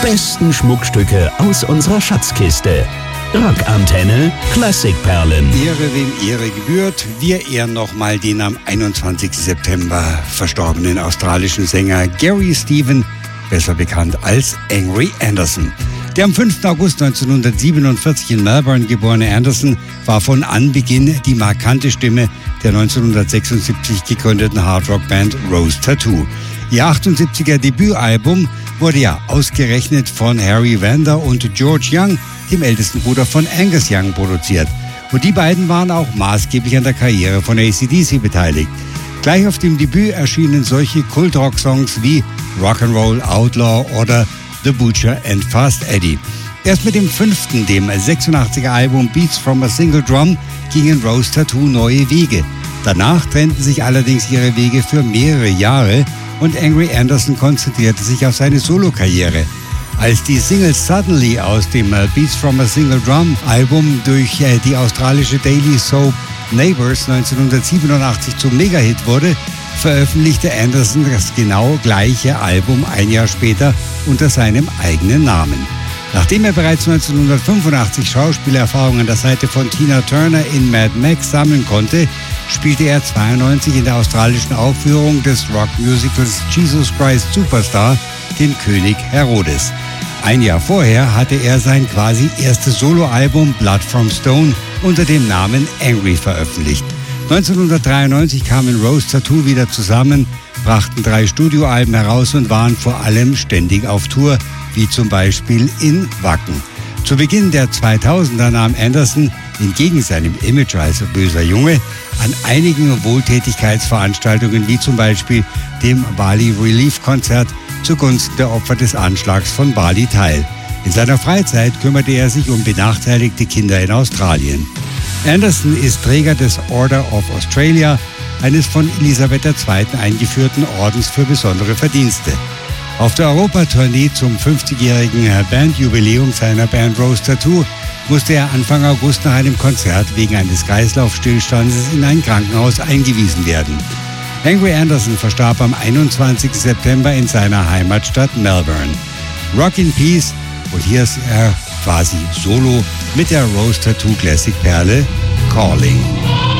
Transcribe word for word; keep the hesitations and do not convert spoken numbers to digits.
besten Schmuckstücke aus unserer Schatzkiste. Rockantenne Klassikperlen. Ehre, wem Ehre gebührt. Wir ehren nochmal den am einundzwanzigsten September verstorbenen australischen Sänger Gary Stephen, besser bekannt als Angry Anderson. Der am fünften August neunzehnhundertsiebenundvierzig in Melbourne geborene Anderson war von Anbeginn die markante Stimme der neunzehnhundertsechsundsiebzig gegründeten Hardrock-Band Rose Tattoo. Ihr achtundsiebziger Debütalbum wurde ja ausgerechnet von Harry Vanda und George Young, dem ältesten Bruder von Angus Young, produziert. Und die beiden waren auch maßgeblich an der Karriere von A C D C beteiligt. Gleich auf dem Debüt erschienen solche Kult-Rock-Songs wie Rock'n'Roll Outlaw oder The Butcher and Fast Eddie. Erst mit dem fünften, dem sechsundachtziger Album Beats from a Single Drum, gingen Rose Tattoo neue Wege. Danach trennten sich allerdings ihre Wege für mehrere Jahre und Angry Anderson konzentrierte sich auf seine Solokarriere. Als die Single Suddenly aus dem Beats from a Single Drum Album durch die australische Daily Soap Neighbours neunzehnhundertsiebenundachtzig zum Megahit wurde, veröffentlichte Anderson das genau gleiche Album ein Jahr später unter seinem eigenen Namen. Nachdem er bereits neunzehnhundertfünfundachtzig Schauspielerfahrung an der Seite von Tina Turner in Mad Max sammeln konnte, spielte er zweiundneunzig in der australischen Aufführung des Rockmusicals Jesus Christ Superstar den König Herodes. Ein Jahr vorher hatte er sein quasi erstes Soloalbum Blood from Stone unter dem Namen Angry veröffentlicht. neunzehnhundertdreiundneunzig kamen Rose Tattoo wieder zusammen, brachten drei Studioalben heraus und waren vor allem ständig auf Tour, wie zum Beispiel in Wacken. Zu Beginn der zweitausender nahm Anderson, entgegen seinem Image als böser Junge, an einigen Wohltätigkeitsveranstaltungen wie zum Beispiel dem Bali Relief Konzert zugunsten der Opfer des Anschlags von Bali teil. In seiner Freizeit kümmerte er sich um benachteiligte Kinder in Australien. Anderson ist Träger des Order of Australia, eines von Elisabeth der Zweiten eingeführten Ordens für besondere Verdienste. Auf der Europatournee zum fünfzigjährigen Bandjubiläum seiner Band Rose Tattoo musste er Anfang August nach einem Konzert wegen eines Kreislaufstillstandes in ein Krankenhaus eingewiesen werden. Angry Anderson verstarb am einundzwanzigsten September in seiner Heimatstadt Melbourne. Rock in Peace, und hier ist er quasi solo mit der Rose Tattoo Classic Perle Calling.